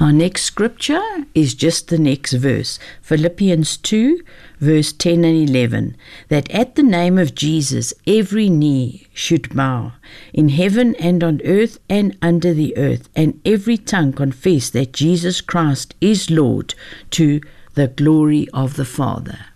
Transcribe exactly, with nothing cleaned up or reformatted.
Our next scripture is just the next verse, Philippians two, verse ten and eleven, that at the name of Jesus every knee should bow, in heaven and on earth and under the earth, and every tongue confess that Jesus Christ is Lord, to the glory of the Father.